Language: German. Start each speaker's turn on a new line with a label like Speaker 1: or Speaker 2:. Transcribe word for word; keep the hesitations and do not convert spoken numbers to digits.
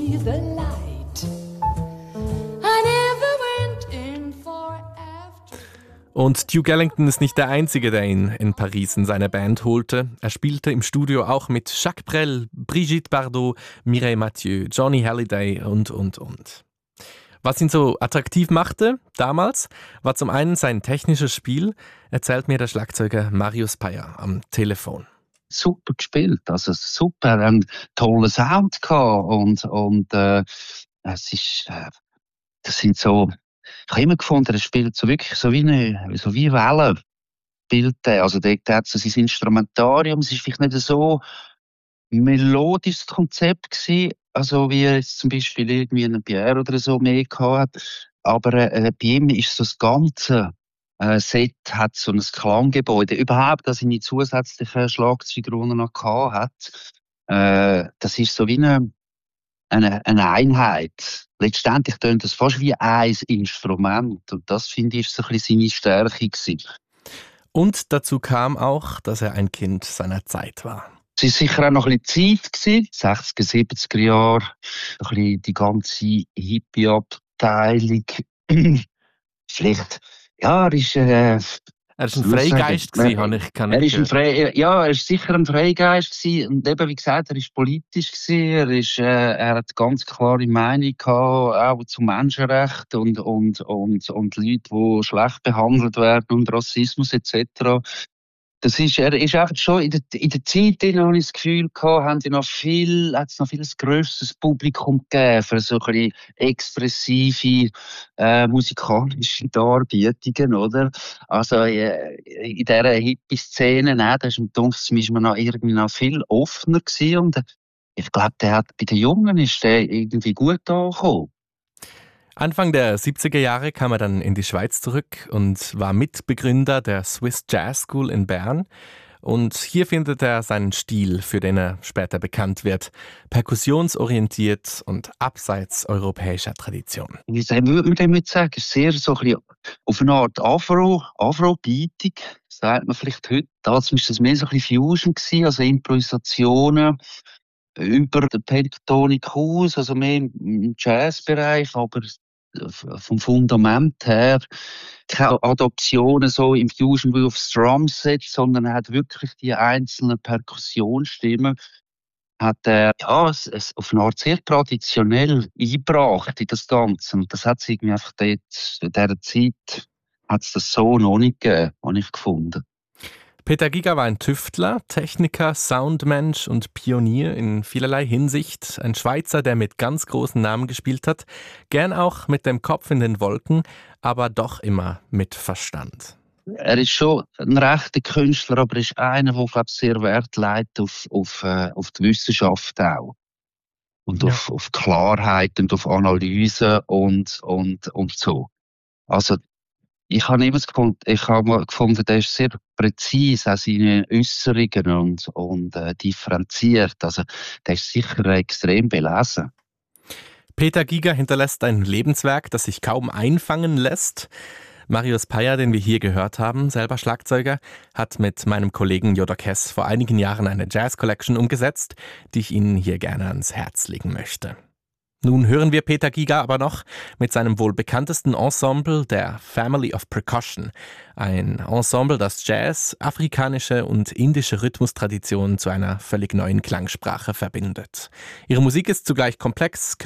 Speaker 1: see the light. I never went in for after.
Speaker 2: Und Duke Ellington ist nicht der Einzige, der ihn in Paris in seine Band holte. Er spielte im Studio auch mit Jacques Brel, Brigitte Bardot, Mireille Mathieu, Johnny Hallyday und, und, und. Was ihn so attraktiv machte damals, war zum einen sein technisches Spiel, erzählt mir der Schlagzeuger Marius Peyer am Telefon.
Speaker 3: Super gespielt, also super, einen tollen Sound gehabt und, und äh, es ist, äh, das sind so, ich habe immer gefunden, er spielt so wirklich so wie eine, so wie Wellen, spielt er, also der, der hat so sein Instrumentarium, es ist vielleicht nicht so melodisches Konzept gewesen, also wie jetzt zum Beispiel irgendwie ein Pierre oder so mehr gehabt hat, aber äh, bei ihm ist so das ganze äh, Set hat so ein Klanggebäude, überhaupt, dass seine zusätzlichen Schlagzeugrollen noch gehabt hat, äh, das ist so wie eine, eine, eine Einheit. Letztendlich tönt das fast wie ein Instrument und das, finde ich, ist so ein bisschen seine Stärke gewesen.
Speaker 2: Und dazu kam auch, dass er ein Kind seiner Zeit war.
Speaker 3: Es war sicher auch noch ein bisschen Zeit gewesen, sechziger, siebziger Jahre, ein bisschen die ganze Hippie-Abteilung. Vielleicht, ja, er ist, äh,
Speaker 2: Er war ein Freigeist, gewesen, habe ich kann
Speaker 3: er
Speaker 2: ich
Speaker 3: ist ein Frei, ja, er ist sicher ein Freigeist gewesen. Und eben, wie gesagt, er ist politisch gewesen. Er ist, äh, er hat ganz klare Meinung gehabt, auch zu Menschenrechten und, und, und, und Leute, die schlecht behandelt werden und Rassismus et cetera. Das ist, er ist einfach schon in der, in der Zeit, in der habe ich das Gefühl gehabt, haben die noch viel, hat es noch viel ein grösseres Publikum gegeben für so ein bisschen expressive, äh, musikalische Darbietungen, oder? Also, äh, in dieser Hippie-Szene, ne, da ist im Dunkeln, ist man noch irgendwie noch viel offener gewesen und ich glaube, der hat, bei den Jungen ist der irgendwie gut angekommen.
Speaker 2: Anfang der siebziger Jahre kam er dann in die Schweiz zurück und war Mitbegründer der Swiss Jazz School in Bern. Und hier findet er seinen Stil, für den er später bekannt wird. Perkussionsorientiert und abseits europäischer Tradition.
Speaker 3: Wie würde man dem sagen? Es ist sehr so ein bisschen auf eine Art Afro, Afro-Beatung, sagt man vielleicht heute. Damals war das mehr so ein bisschen Fusion gewesen, also Improvisationen über den Pentatonic aus, also mehr im Jazzbereich, aber vom Fundament her keine Adaptionen so im Fusion wie aufs Drumset, sondern er hat wirklich die einzelnen Perkussionsstimmen hat er ja, es, es auf eine Art sehr traditionell eingebracht in das Ganze. Und das hat es irgendwie einfach dort, in dieser Zeit hat es das so noch nicht gegeben, habe ich gefunden.
Speaker 2: Peter Giger war ein Tüftler, Techniker, Soundmensch und Pionier in vielerlei Hinsicht. Ein Schweizer, der mit ganz großen Namen gespielt hat. Gern auch mit dem Kopf in den Wolken, aber doch immer mit Verstand.
Speaker 3: Er ist schon ein rechter Künstler, aber er ist einer, der, glaube ich, sehr Wert legt auf, auf, äh, auf die Wissenschaft auch. Und ja. auf, auf Klarheit und auf Analyse und, und, und so. Also, ich habe immer gefunden, ich habe gefunden, der ist sehr präzise an seinen Äußerungen und, und äh, differenziert. Also, der ist sicher extrem belesen.
Speaker 2: Peter Giger hinterlässt ein Lebenswerk, das sich kaum einfangen lässt. Marius Peyer, den wir hier gehört haben, selber Schlagzeuger, hat mit meinem Kollegen Jodok Hess vor einigen Jahren eine Jazz Collection umgesetzt, die ich Ihnen hier gerne ans Herz legen möchte. Nun hören wir Peter Giger aber noch mit seinem wohl bekanntesten Ensemble, der Family of Percussion. Ein Ensemble, das Jazz, afrikanische und indische Rhythmustraditionen zu einer völlig neuen Klangsprache verbindet. Ihre Musik ist zugleich komplex,